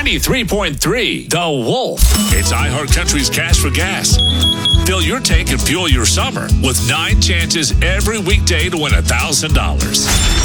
93.3 The Wolf. It's iHeartCountry's Cash for Gas. Fill your tank and fuel your summer with 9 chances every weekday to win $1,000.